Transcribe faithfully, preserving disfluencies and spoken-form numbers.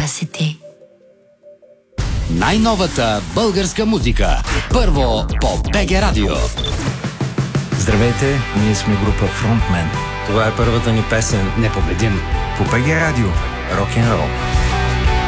Това си ти. Най-новата българска музика. Първо по БГ Радио. Здравейте, ние сме група Frontman. Това е първата ни песен. Непобедим. По БГ Радио. Рок-н-рол.